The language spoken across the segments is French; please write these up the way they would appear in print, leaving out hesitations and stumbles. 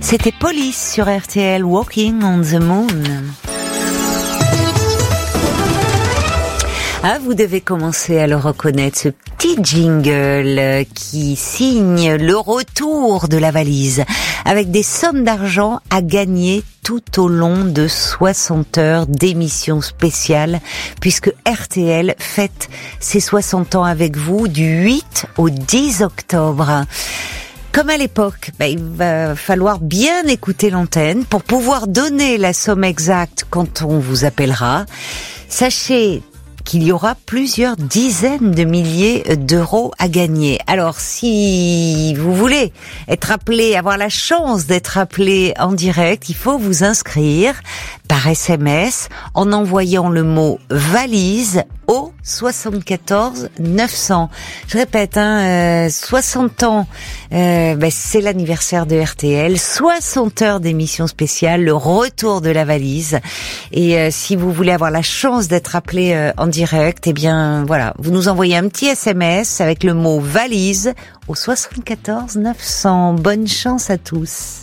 C'était Police sur RTL, Walking on the Moon. Ah, vous devez commencer à le reconnaître, ce petit jingle qui signe le retour de la valise, avec des sommes d'argent à gagner tout au long de 60 heures d'émission spéciale, puisque RTL fête ses 60 ans avec vous du 8 au 10 octobre. Comme à l'époque, il va falloir bien écouter l'antenne pour pouvoir donner la somme exacte quand on vous appellera. Sachez qu'il y aura plusieurs dizaines de milliers d'euros à gagner. Alors, si vous voulez être appelé, avoir la chance d'être appelé en direct, il faut vous inscrire par SMS en envoyant le mot valise au 74 900. Je répète, 60 ans, c'est l'anniversaire de RTL, 60 heures d'émission spéciale, le retour de la valise. Et si vous voulez avoir la chance d'être appelé en direct, vous nous envoyez un petit SMS avec le mot valise au 74 900. Bonne chance à tous.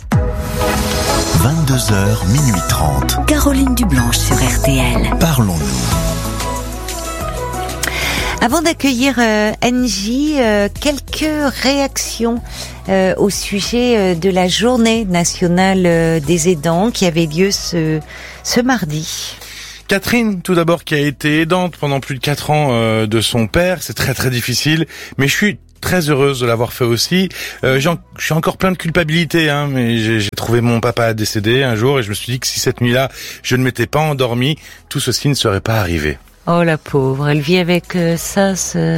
22h, minuit 30. Caroline Dublanche sur RTL. Parlons-nous. Avant d'accueillir NJ, quelques réactions au sujet de la journée nationale des aidants qui avait lieu ce mardi. Catherine, tout d'abord, qui a été aidante pendant plus de 4 ans de son père. C'est très très difficile, mais je suis très heureuse de l'avoir fait aussi. Je suis encore plein de culpabilité, mais j'ai trouvé mon papa décédé un jour et je me suis dit que si cette nuit-là, je ne m'étais pas endormi, tout ceci ne serait pas arrivé. Oh la pauvre, elle vit avec ça.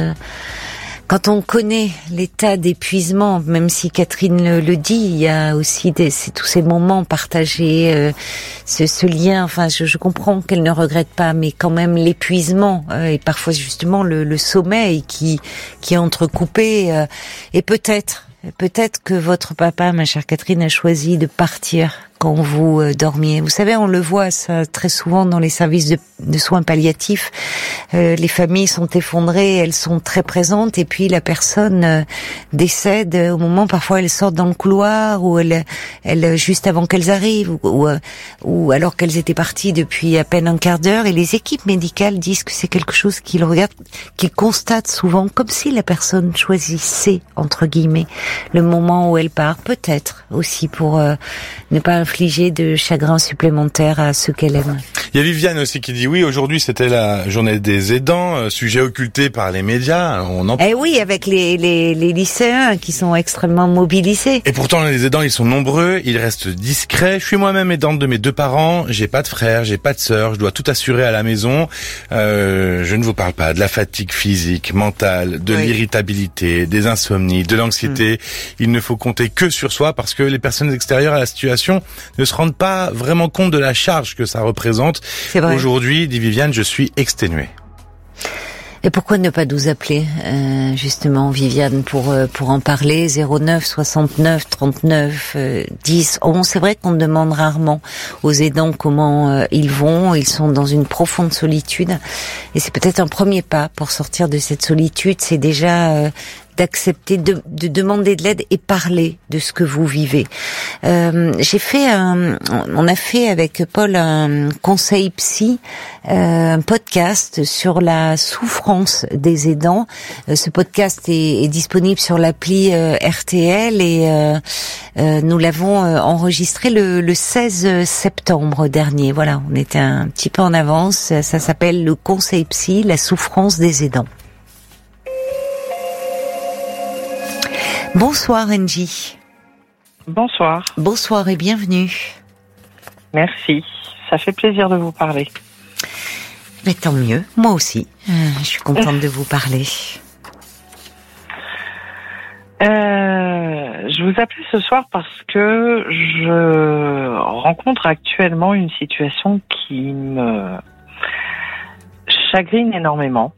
Quand on connaît l'état d'épuisement, même si Catherine le dit, il y a aussi tous ces moments partagés, ce lien. Enfin, je comprends qu'elle ne regrette pas, mais quand même l'épuisement et parfois justement le sommeil qui est entrecoupé. Et peut-être que votre papa, ma chère Catherine, a choisi de partir quand vous dormiez. Vous savez, on le voit ça très souvent dans les services de soins palliatifs. Les familles sont effondrées, elles sont très présentes, et puis la personne décède au moment, parfois elles sortent dans le couloir, ou elle juste avant qu'elles arrivent, ou alors qu'elles étaient parties depuis à peine un quart d'heure, et les équipes médicales disent que c'est quelque chose qu'ils regardent, qu'ils constatent souvent, comme si la personne choisissait, entre guillemets, le moment où elle part, peut-être aussi pour ne pas infliger de chagrin supplémentaire à ceux qu'elle aime. Il y a Viviane aussi qui dit oui, aujourd'hui c'était la journée des aidants, sujet occulté par les médias. Oui, avec les lycéens qui sont extrêmement mobilisés. Et pourtant les aidants ils sont nombreux, ils restent discrets. Je suis moi-même aidante de mes 2 parents, j'ai pas de frère, j'ai pas de sœur, je dois tout assurer à la maison. Je ne vous parle pas de la fatigue physique, mentale, de l'irritabilité, des insomnies, de l'anxiété. Il ne faut compter que sur soi parce que les personnes extérieures à la situation ne se rendent pas vraiment compte de la charge que ça représente. C'est vrai. Aujourd'hui, dit Viviane, je suis exténuée. Et pourquoi ne pas nous appeler, justement, Viviane, pour en parler, 09 69 39 10 11. C'est vrai qu'on demande rarement aux aidants comment ils vont. Ils sont dans une profonde solitude. Et c'est peut-être un premier pas pour sortir de cette solitude. C'est déjà d'accepter de demander de l'aide et parler de ce que vous vivez. On a fait avec Paul un conseil psy, un podcast sur la souffrance des aidants. Ce podcast est disponible sur l'appli RTL et nous l'avons enregistré le 16 septembre dernier. Voilà, on était un petit peu en avance. Ça s'appelle le conseil psy, la souffrance des aidants. Bonsoir Angie. Bonsoir. Bonsoir et bienvenue. Merci, ça fait plaisir de vous parler. Mais tant mieux, moi aussi. Je suis contente de vous parler. Je vous appelle ce soir parce que je rencontre actuellement une situation qui me chagrine énormément.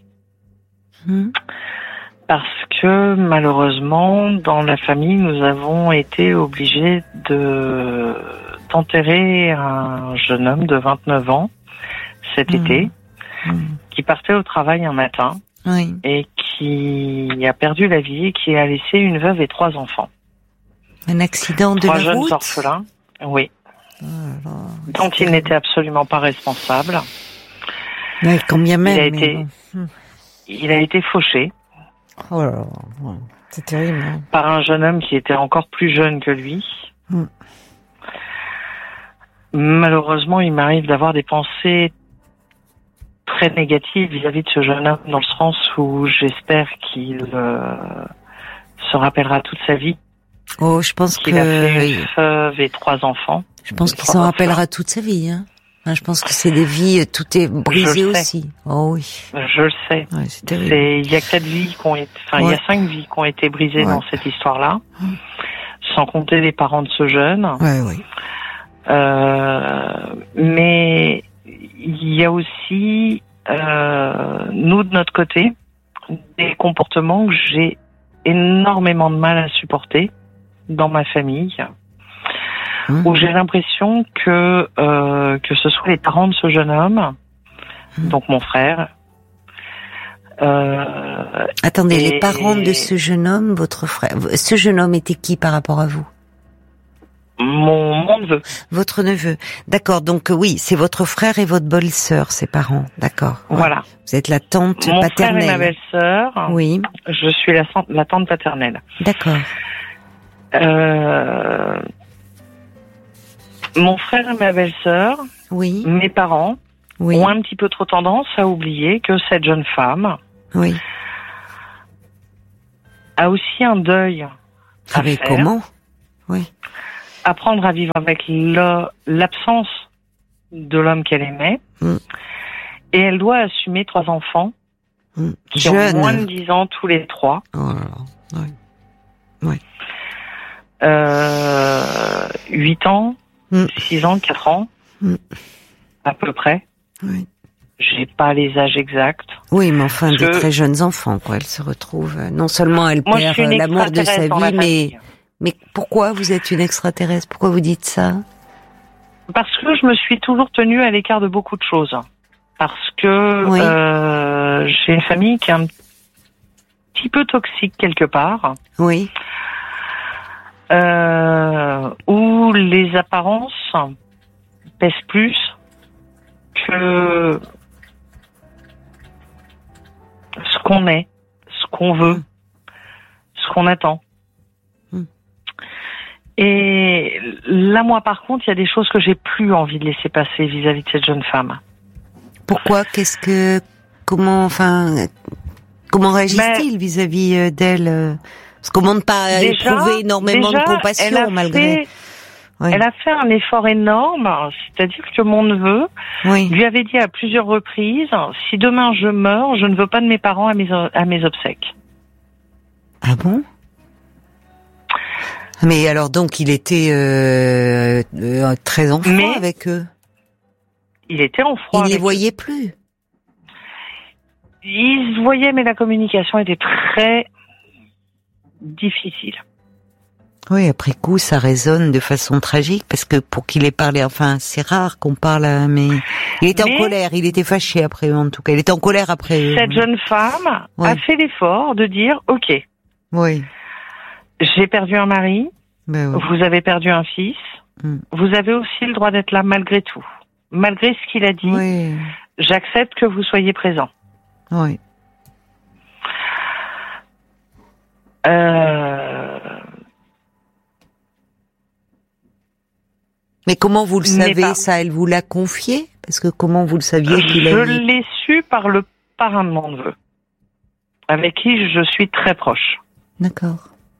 Parce que malheureusement, dans la famille, nous avons été obligés d'enterrer un jeune homme de 29 ans cet été, qui partait au travail un matin et qui a perdu la vie et qui a laissé une veuve et 3 enfants. Un accident de la route ? 3 jeunes orphelins. Oui. Dont il n'était absolument pas responsable. Mais combien même. Il a été fauché. Oh là là, c'est terrible. Hein. Par un jeune homme qui était encore plus jeune que lui. Malheureusement, il m'arrive d'avoir des pensées très négatives vis-à-vis de ce jeune homme, dans le sens où j'espère qu'il se rappellera toute sa vie. Oh, je pense qu'il a fait une veuve et 3 enfants. Je pense qu'il s'en rappellera toute sa vie. Hein. Je pense que c'est des vies, tout est brisé aussi. Oh oui. Je le sais. Ouais, c'est terrible. Il y a 4 vies qui ont été, il y a 5 vies qui ont été brisées dans cette histoire-là, sans compter les parents de ce jeune. Oui. Mais il y a aussi, nous de notre côté, des comportements que j'ai énormément de mal à supporter dans ma famille, où j'ai l'impression que ce soit les parents de ce jeune homme, donc mon frère. Attendez, les parents de ce jeune homme, votre frère, ce jeune homme était qui par rapport à vous? Mon neveu. Votre neveu. D'accord, donc oui, c'est votre frère et votre belle-sœur, ses parents, d'accord. Voilà. Vous êtes la tante paternelle. Mon frère et ma belle-sœur. Oui. Je suis la tante paternelle. D'accord. Mon frère et ma belle-sœur, mes parents, ont un petit peu trop tendance à oublier que cette jeune femme a aussi un deuil à faire. Comment? Oui. Apprendre à vivre avec l'absence de l'homme qu'elle aimait. Et elle doit assumer 3 enfants qui ont moins de 10 ans tous les 3. Oh là là. 8 ans, 6 ans, 4 ans, à peu près. J'ai pas les âges exacts. Oui, mais enfin, des très jeunes enfants, quoi. Elle se retrouve, non seulement elle perd l'amour de sa vie, mais pourquoi vous êtes une extraterrestre? Pourquoi vous dites ça? Parce que je me suis toujours tenue à l'écart de beaucoup de choses. Parce que j'ai une famille qui est un petit peu toxique quelque part. Oui. Où les apparences pèsent plus que ce qu'on est, ce qu'on veut, ce qu'on attend. Et là, moi, par contre, il y a des choses que j'ai plus envie de laisser passer vis-à-vis de cette jeune femme. Pourquoi? Comment réagissent-ils vis-à-vis d'elle? Parce qu'on ne demande pas à éprouver énormément de compassion, malgré. Elle a fait un effort énorme, c'est-à-dire que mon neveu lui avait dit à plusieurs reprises, si demain je meurs, je ne veux pas de mes parents à mes obsèques. Ah bon? Mais alors donc il était très en froid avec eux. Il était en froid. Il les voyait plus. Ils se voyaient, mais la communication était très difficile. Oui, après coup, ça résonne de façon tragique, parce que pour qu'il ait parlé, enfin, c'est rare qu'on parle, mais il était en colère, il était fâché après eux, en tout cas. Il était en colère après eux. Cette jeune femme a fait l'effort de dire, OK. Oui. J'ai perdu un mari. Vous avez perdu un fils. Vous avez aussi le droit d'être là malgré tout. Malgré ce qu'il a dit. J'accepte que vous soyez présent. Oui. Mais comment vous le savez, ça? Elle vous l'a confié? Parce que comment vous le saviez qu'il a... Je l'ai su par le parrain de mon neveu, avec qui je suis très proche. D'accord.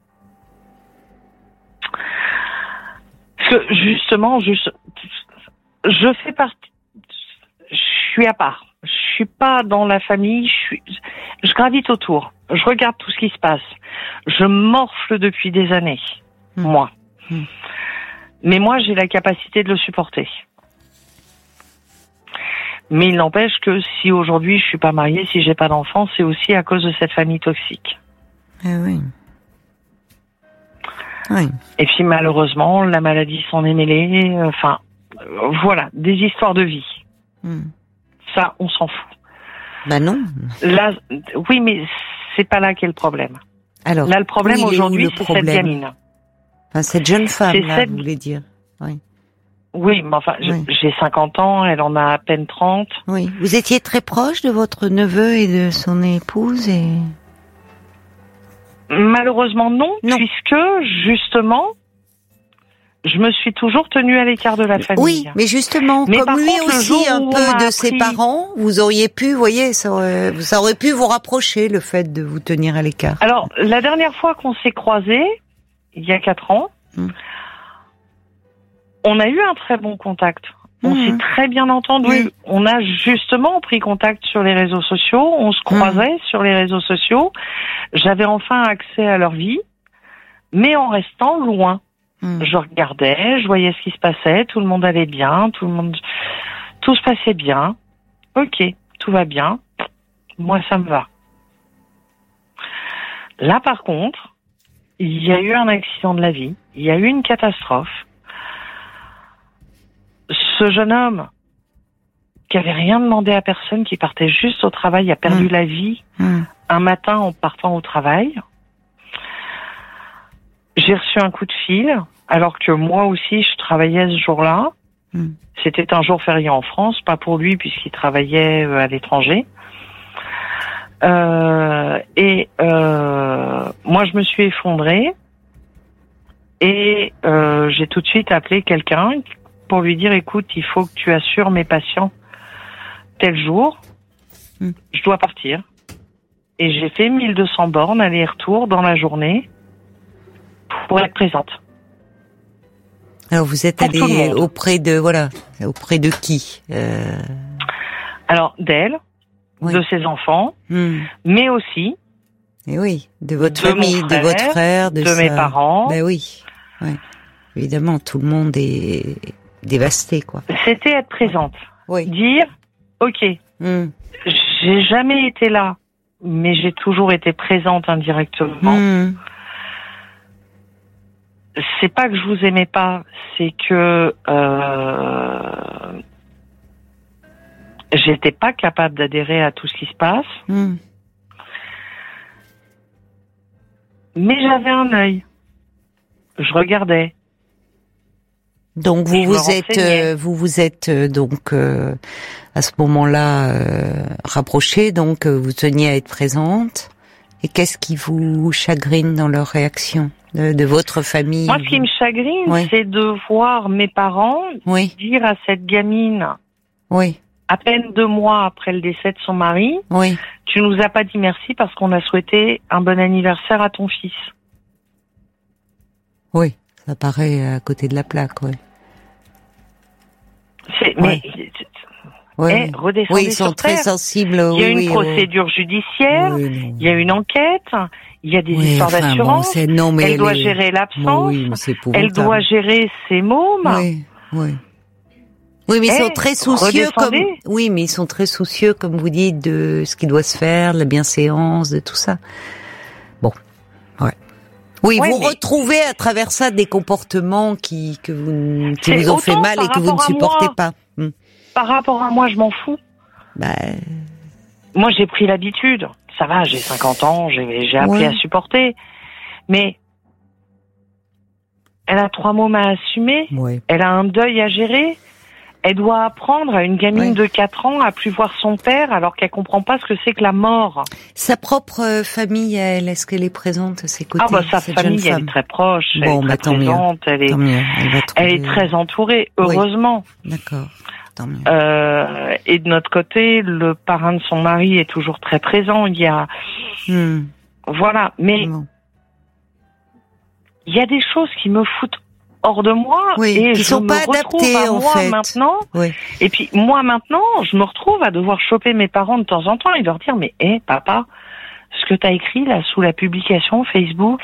Parce que justement, je fais partie... Je suis à part. Je suis pas dans la famille, je gravite autour. Je regarde tout ce qui se passe. Je morfle depuis des années, moi. Mais moi, j'ai la capacité de le supporter. Mais il n'empêche que si aujourd'hui je suis pas mariée, si j'ai pas d'enfant, c'est aussi à cause de cette famille toxique. Oui. Et puis malheureusement, la maladie s'en est mêlée. Enfin, voilà, des histoires de vie. Ça, on s'en fout. Bah non. Là, oui, mais c'est pas là qu'est le problème. Alors, là, le problème aujourd'hui, c'est cette gamine. Enfin, cette jeune femme, là, vous voulez dire. Oui. Oui, mais enfin, Oui. j'ai 50 ans, elle en a à peine 30. Oui. Vous étiez très proche de votre neveu et de son épouse et... Malheureusement non, Non. puisque justement, je me suis toujours tenue à l'écart de la famille. Oui, mais justement, Mais comme par lui contre, le aussi jour un où on peu m'a de ses appris- parents, vous auriez pu, vous voyez, ça aurait pu vous rapprocher, le fait de vous tenir à l'écart. Alors, la dernière fois qu'on s'est croisés, il y a 4 ans, on a eu un très bon contact. On s'est très bien entendu. Oui. On a justement pris contact sur les réseaux sociaux. On se croisait sur les réseaux sociaux. J'avais enfin accès à leur vie, mais en restant loin. Je regardais, je voyais ce qui se passait. Tout le monde allait bien. Tout se passait bien. Ok, tout va bien. Moi, ça me va. Là, par contre, il y a eu un accident de la vie. Il y a eu une catastrophe. Ce jeune homme, qui avait rien demandé à personne, qui partait juste au travail, a perdu la vie un matin en partant au travail. J'ai reçu un coup de fil, alors que moi aussi, je travaillais ce jour-là. C'était un jour férié en France, pas pour lui, puisqu'il travaillait à l'étranger. Moi, je me suis effondrée et j'ai tout de suite appelé quelqu'un pour lui dire, écoute, il faut que tu assures mes patients tel jour, je dois partir. Et j'ai fait 1200 bornes aller-retour dans la journée pour être présente. Alors vous êtes Pour tout le allé monde. auprès de qui Alors, d'elle, Oui. de ses enfants, mais aussi Et oui, de votre de mon famille, de frère, votre frère, de mes sa- parents. Ben oui, ouais. Évidemment, tout le monde est dévasté, quoi. C'était être présente. Oui. Dire, ok, j'ai jamais été là, mais j'ai toujours été présente indirectement. C'est pas que je vous aimais pas, c'est que j'étais pas capable d'adhérer à tout ce qui se passe. Mais j'avais un œil. Je regardais. Donc Je me renseignais. vous êtes donc à ce moment-là rapprochés, donc vous teniez à être présente. Et qu'est-ce qui vous chagrine dans leur réaction de votre famille? Moi, ce qui me chagrine, Oui. c'est de voir mes parents Oui, dire à cette gamine, oui, à peine 2 mois après le décès de son mari, oui. tu nous as pas dit merci parce qu'on a souhaité un bon anniversaire à ton fils. Oui, ça paraît à côté de la plaque, oui. Mais Ouais. redescendez Oui, ils sont sur très terre. sensibles. Il y a oui, une procédure judiciaire, Oui, non. il y a une enquête, il y a des Oui, histoires enfin, bon, d'assurance. c'est- non, mais Elle doit est- gérer Bon, l'absence. oui, mais c'est Elle épouvantable. doit gérer ses mômes. Oui, oui. Oui, mais ils sont très soucieux comme. redescendez. Oui, mais ils sont très soucieux, comme vous dites, de ce qui doit se faire, de la bienséance, de tout ça. Bon, ouais. Oui, Ouais, vous mais- retrouvez à travers ça des comportements qui vous C'est ont fait autant mal par et que vous ne rapport à supportez moi. pas. Par rapport à moi, je m'en fous. Bah, Moi, j'ai pris l'habitude. Ça va, j'ai 50 ans, j'ai appris Ouais. à supporter. Mais elle a 3 mômes à assumer. ouais. Elle a un deuil à gérer. Elle doit apprendre à une gamine Ouais. de 4 ans à plus voir son père alors qu'elle comprend pas ce que c'est que la mort. Sa propre famille, elle, est-ce qu'elle est présente à ses côtés? Ah bah sa cette famille, jeune elle femme est très proche, Bon, elle bah, est tant très mieux. présente, elle Tant mieux, elle va trouver. est très entourée, Oui. heureusement. D'accord, tant mieux. Et de notre côté, le parrain de son mari est toujours très présent. Il y a, voilà, mais Bon. il y a des choses qui me foutent hors de moi Oui, et qui je sont me pas retrouve adaptées, à en moi fait. maintenant. Oui. Et puis moi maintenant, je me retrouve à devoir choper mes parents de temps en temps et leur dire mais papa, ce que t'as écrit là sous la publication Facebook,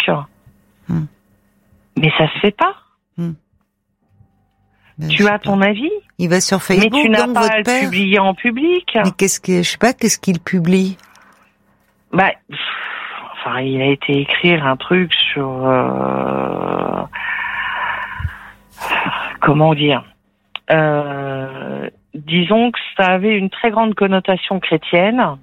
mais ça se fait pas. Ben, Tu je sais as pas. ton avis, Il va sur Facebook, mais tu n'as donc pas à votre le père. publier en public. Mais qu'est-ce qu'il publie? Bah, enfin, il a été écrire un truc sur comment dire. Disons que ça avait une très grande connotation chrétienne,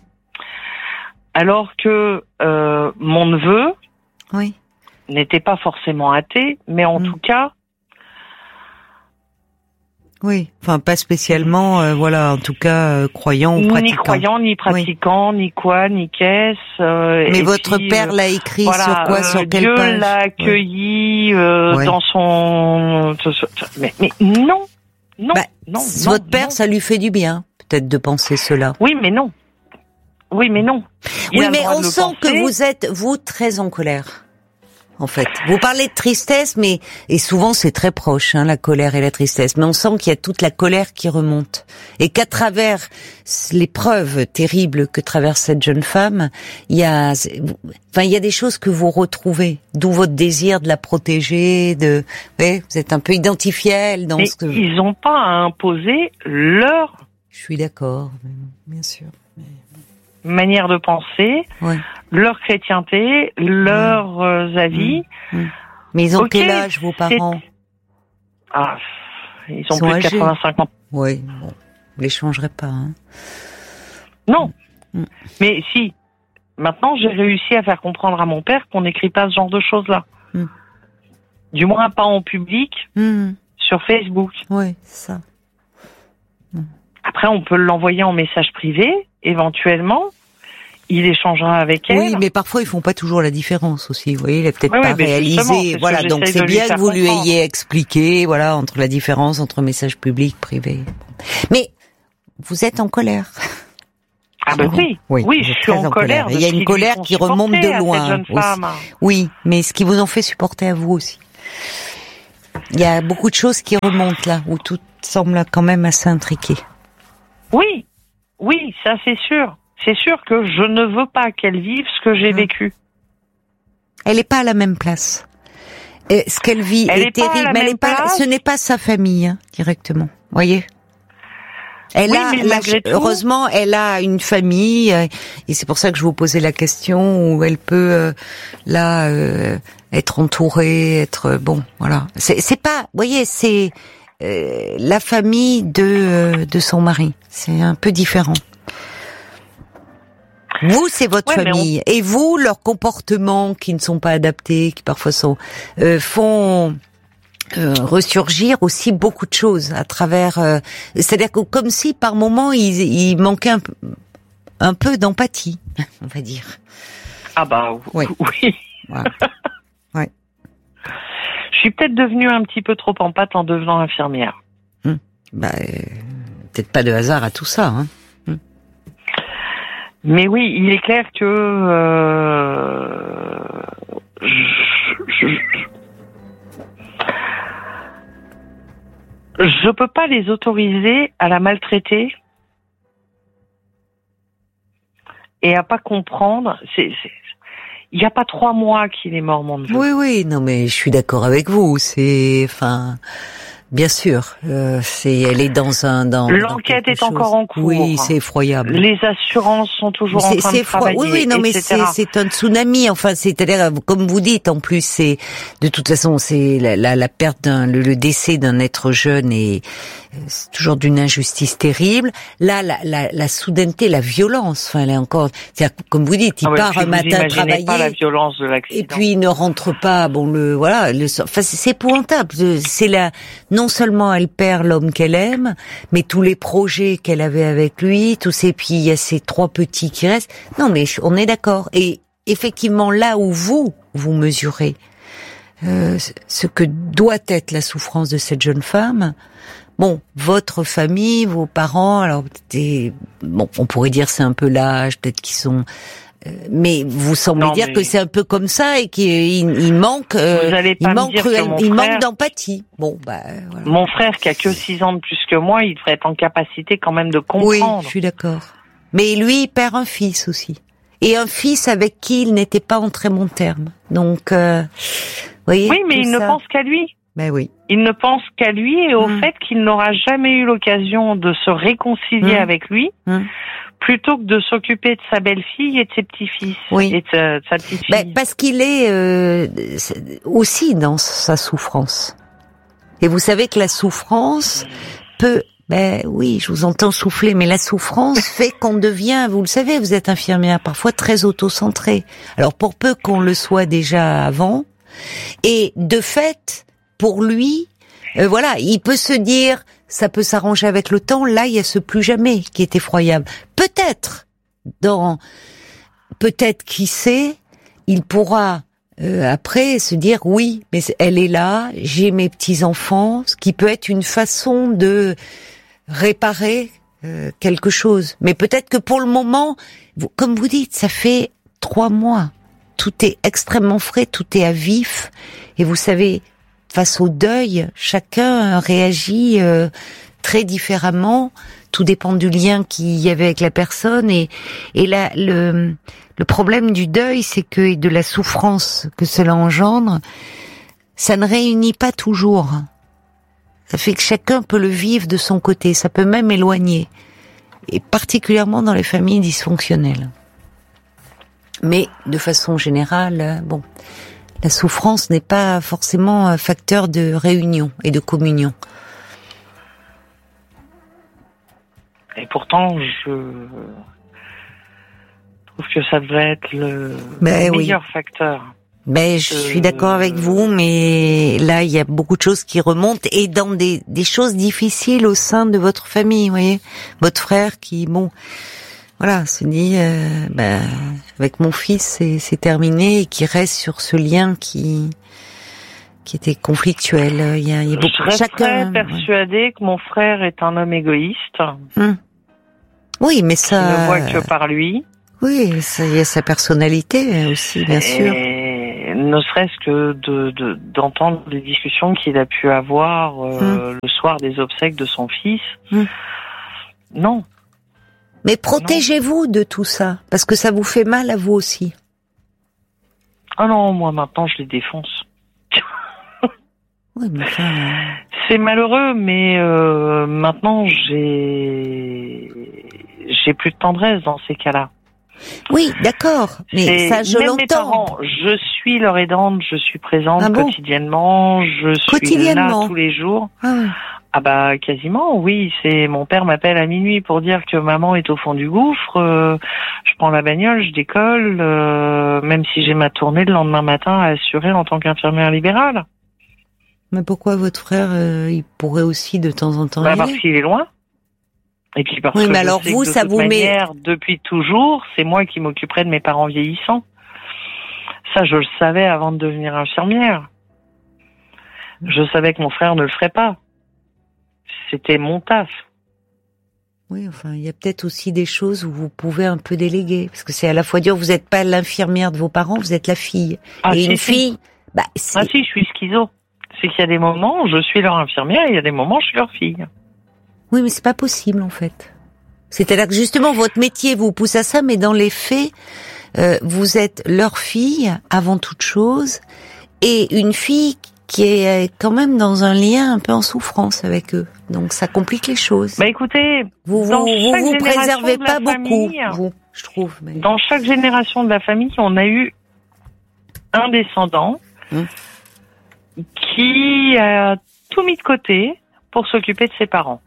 alors que mon neveu Oui. n'était pas forcément athée, mais en tout cas Oui, enfin pas spécialement, voilà, en tout cas croyant ou pratiquant. Ni croyant, ni pratiquant, ni quoi, ni qu'est-ce. Mais votre père l'a écrit voilà, sur quoi, sur quelle Dieu page? l'a accueilli dans son. Mais non, non, bah, non. Votre non, père, non. ça lui fait du bien, peut-être, de penser cela. Oui, mais non. Oui, mais non. Il oui, a le mais droit on de le sent penser. que vous êtes, vous, très en colère. En fait, vous parlez de tristesse, mais et souvent c'est très proche, hein, la colère et la tristesse. Mais on sent qu'il y a toute la colère qui remonte, et qu'à travers l'épreuve terrible que traverse cette jeune femme, il y a des choses que vous retrouvez, d'où votre désir de la protéger, vous êtes un peu identifié à elle dans mais ce que. Ils n'ont pas à imposer leur. Je suis d'accord, bien sûr. Manière de penser, Ouais. leur chrétienté, leurs avis. Mais ils ont Ok, quel âge, vos parents? Ils ont sont plus de âgés. 85 ans. Oui, bon, vous les changerez pas. Hein. Non, mais si. Maintenant, j'ai réussi à faire comprendre à mon père qu'on n'écrit pas ce genre de choses-là. Du moins pas en public, sur Facebook. Oui, c'est ça. Après, on peut l'envoyer en message privé, éventuellement. Il échangera avec elle. Oui, mais parfois ils font pas toujours la différence aussi. Vous voyez, il a peut-être pas réalisé. Voilà, donc c'est bien que vous lui ayez expliqué, voilà, entre la différence entre message public, privé. Mais vous êtes en colère. Ah ben oui, je suis en colère. Il y a une colère qui remonte de loin. Oui, mais ce qui vous en fait supporter à vous aussi. Il y a beaucoup de choses qui remontent là, où tout semble quand même assez intriqué. Oui, ça c'est sûr. C'est sûr que je ne veux pas qu'elle vive ce que j'ai vécu. Elle n'est pas à la même place. Ce qu'elle vit est terrible, mais ce n'est pas sa famille, hein, directement. Voyez. Heureusement, elle a une famille, et c'est pour ça que je vous posais la question, où elle peut être entourée, voilà. C'est pas, vous voyez, c'est la famille de son mari. C'est un peu différent. Vous, c'est votre famille. Et vous, leurs comportements qui ne sont pas adaptés, qui parfois font ressurgir aussi beaucoup de choses à travers. C'est-à-dire que comme si par moment il manquait un peu d'empathie, on va dire. Ah bah oui. Voilà. Ouais. Je suis peut-être devenue un petit peu trop empathe en devenant infirmière. Peut-être pas de hasard à tout ça, hein. Mais oui, il est clair que je peux pas les autoriser à la maltraiter et à pas comprendre. Il y a pas 3 mois qu'il est mort, mon neveu. Oui, non mais je suis d'accord avec vous. Bien sûr, elle est dans l'enquête est encore en cours. Oui, c'est effroyable. Les assurances sont toujours en train de travailler. Oui, non, mais c'est un tsunami. Enfin, c'est-à-dire, comme vous dites, en plus, c'est de toute façon, c'est la perte le décès d'un être jeune et c'est toujours d'une injustice terrible. Là, la soudaineté, la violence. Enfin, elle est encore. C'est-à-dire, comme vous dites, il part un matin travailler. Pas la violence de l'accident. Et puis il ne rentre pas. Enfin, c'est épouvantable. Non seulement elle perd l'homme qu'elle aime, mais tous les projets qu'elle avait avec lui, puis il y a ces 3 petits qui restent. Non, mais on est d'accord. Et effectivement, là où vous mesurez ce que doit être la souffrance de cette jeune femme, votre famille, vos parents, alors on pourrait dire c'est un peu l'âge, peut-être qu'ils sont. Mais vous semblez dire que c'est un peu comme ça et qu'il manque, il manque d'empathie. Voilà. Mon frère qui a que 6 ans de plus que moi, il devrait être en capacité quand même de comprendre. Oui, je suis d'accord. Mais lui, il perd un fils aussi. Et un fils avec qui il n'était pas en très bon terme. Donc, voyez. Oui, mais il ne pense qu'à lui. Ben oui. Il ne pense qu'à lui et au fait qu'il n'aura jamais eu l'occasion de se réconcilier avec lui. Plutôt que de s'occuper de sa belle-fille et de ses petits-fils et de sa petite-fille. Parce qu'il est aussi dans sa souffrance. Et vous savez que la souffrance peut... oui, je vous entends souffler, mais la souffrance fait qu'on devient, vous le savez, vous êtes infirmière, parfois très auto-centré. Alors pour peu qu'on le soit déjà avant, et de fait, pour lui, il peut se dire... ça peut s'arranger avec le temps. Là, il y a ce plus jamais qui est effroyable. Peut-être, qui sait, il pourra après se dire oui, mais elle est là, j'ai mes petits-enfants, ce qui peut être une façon de réparer quelque chose. Mais peut-être que pour le moment, comme vous dites, ça fait 3 mois. Tout est extrêmement frais, tout est à vif. Et vous savez, face au deuil, chacun réagit très différemment. Tout dépend du lien qu'il y avait avec la personne. Et là, le problème du deuil, c'est que, et de la souffrance que cela engendre, ça ne réunit pas toujours. Ça fait que chacun peut le vivre de son côté. Ça peut même éloigner. Et particulièrement dans les familles dysfonctionnelles. Mais de façon générale, bon, la souffrance n'est pas forcément un facteur de réunion et de communion. Et pourtant, je trouve que ça devrait être le meilleur facteur. Ben, je suis d'accord avec vous, mais là, il y a beaucoup de choses qui remontent et dans des choses difficiles au sein de votre famille, vous voyez. Votre frère qui, bon, voilà, se dit, avec mon fils, c'est terminé et qui reste sur ce lien qui était conflictuel. Il y a beaucoup. Je serais très persuadée que mon frère est un homme égoïste. Oui, mais ça. Il ne voit que par lui. Oui, il y a sa personnalité aussi, bien sûr. Ne serait-ce que d'entendre les discussions qu'il a pu avoir le soir des obsèques de son fils. Non. Mais protégez-vous de tout ça, parce que ça vous fait mal à vous aussi. Ah non, moi maintenant je les défonce. Oui, mais c'est malheureux, mais maintenant j'ai plus de tendresse dans ces cas-là. Oui, d'accord, mais ça je l'entends. Mes parents, je suis leur aidante, je suis présente quotidiennement, je suis là tous les jours. Ah bah quasiment, oui. C'est mon père m'appelle à minuit pour dire que maman est au fond du gouffre. Je prends la bagnole, je décolle, même si j'ai ma tournée le lendemain matin à assurer en tant qu'infirmière libérale. Mais pourquoi votre frère, il pourrait aussi de temps en temps y aller ? Parce qu'il est loin. Et puis parce oui, que mais alors vous, ça vous met depuis toujours, c'est moi qui m'occuperai de mes parents vieillissants. Ça, je le savais avant de devenir infirmière. Je savais que mon frère ne le ferait pas. C'était mon taf. Oui, enfin, il y a peut-être aussi des choses où vous pouvez un peu déléguer, parce que c'est à la fois dur. Vous n'êtes pas l'infirmière de vos parents, vous êtes la fille. Et une fille, si, je suis schizo. C'est qu'il y a des moments où je suis leur infirmière et il y a des moments où je suis leur fille. Oui, mais c'est pas possible en fait. C'est-à-dire que justement votre métier vous pousse à ça, mais dans les faits, vous êtes leur fille avant toute chose, et une fille qui est quand même dans un lien un peu en souffrance avec eux. Donc ça complique les choses. Bah écoutez, vous préservez pas beaucoup, vous, je trouve. Mais... Dans chaque génération de la famille, on a eu un descendant qui a tout mis de côté pour s'occuper de ses parents.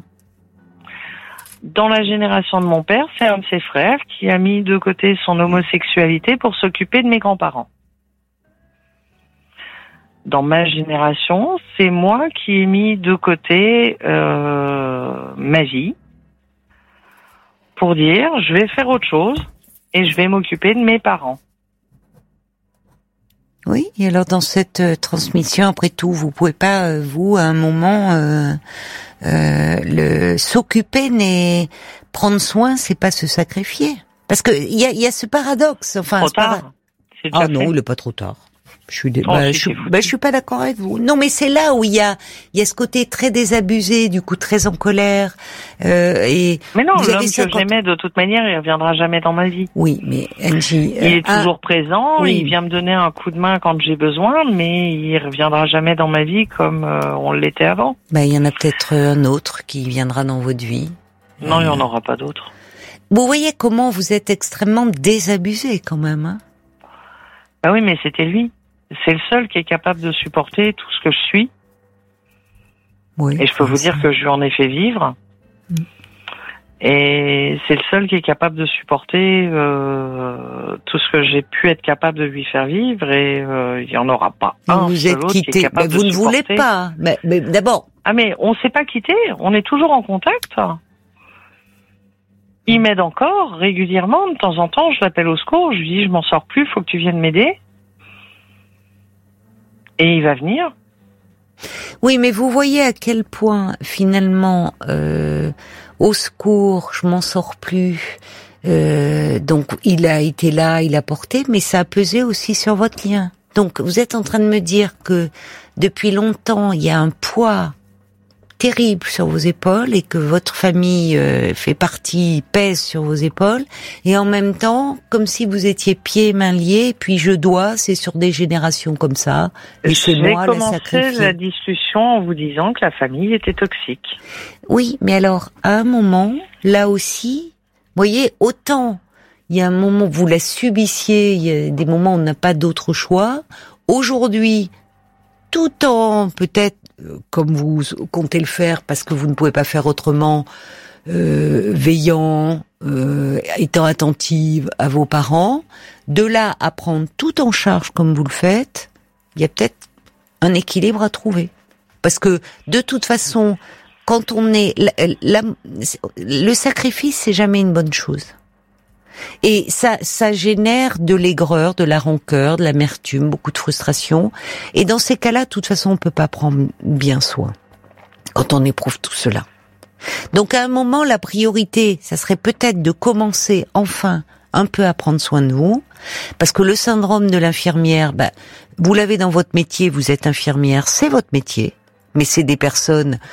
Dans la génération de mon père, c'est un de ses frères qui a mis de côté son homosexualité pour s'occuper de mes grands-parents. Dans ma génération, c'est moi qui ai mis de côté ma vie pour dire je vais faire autre chose et je vais m'occuper de mes parents. Oui, et alors dans cette transmission, après tout, vous pouvez pas, vous, à un moment, s'occuper, prendre soin, c'est pas se sacrifier. Parce que il y a ce paradoxe. Enfin, trop tard. Ah non, il est pas trop tard. Je suis pas d'accord avec vous. Non, mais c'est là où il y a ce côté très désabusé, du coup très en colère. Mais non, l'homme que j'aimais de toute manière, il reviendra jamais dans ma vie. Oui, mais Angie, il est toujours présent. Oui. Il vient me donner un coup de main quand j'ai besoin, mais il reviendra jamais dans ma vie comme on l'était avant. Il y en a peut-être un autre qui viendra dans votre vie. Non, il y en aura pas d'autre. Vous voyez comment vous êtes extrêmement désabusé quand même. Hein ? Bah oui, mais c'était lui. C'est le seul qui est capable de supporter tout ce que je suis. Oui, et je peux vous dire que je lui en ai fait vivre. Et c'est le seul qui est capable de supporter tout ce que j'ai pu être capable de lui faire vivre. Et il n'y en aura pas un vous seul êtes autre quitté. Qui est capable vous de ne voulez supporter. pas. Mais d'abord, Ah mais on s'est pas quitté, on est toujours en contact. Il m'aide encore régulièrement, de temps en temps, je l'appelle au secours, je lui dis je m'en sors plus, faut que tu viennes m'aider. Et il va venir. Oui, mais vous voyez à quel point finalement au secours, je m'en sors plus. Donc il a été là, il a porté, mais ça a pesé aussi sur votre lien. Donc vous êtes en train de me dire que depuis longtemps, il y a un poids terrible sur vos épaules et que votre famille pèse sur vos épaules, et en même temps, comme si vous étiez pieds et mains liés, puis c'est sur des générations comme ça, et c'est moi la sacrifiée. J'ai commencé la discussion en vous disant que la famille était toxique. Oui, mais alors, à un moment, là aussi, vous voyez, autant il y a un moment où vous la subissiez, il y a des moments où on n'a pas d'autre choix. Aujourd'hui, tout en peut-être comme vous comptez le faire parce que vous ne pouvez pas faire autrement, veillant, étant attentive à vos parents, de là à prendre tout en charge comme vous le faites, il y a peut-être un équilibre à trouver. Parce que de toute façon, quand on est... le sacrifice, c'est jamais une bonne chose. Et ça génère de l'aigreur, de la rancœur, de l'amertume, beaucoup de frustration. Et dans ces cas-là, de toute façon, on peut pas prendre bien soin quand on éprouve tout cela. Donc à un moment, la priorité, ça serait peut-être de commencer enfin un peu à prendre soin de vous, parce que le syndrome de l'infirmière, vous l'avez dans votre métier, vous êtes infirmière, c'est votre métier. Mais c'est des personnes